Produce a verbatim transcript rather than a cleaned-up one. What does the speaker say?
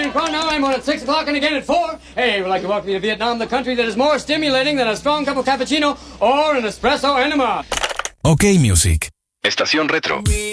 in Quantum, I'm on at six o'clock and again at four. Hey, we'd like to welcome you to Vietnam, the country that is more stimulating than a strong cup of cappuccino or an espresso enema. OK Music. Estación Retro.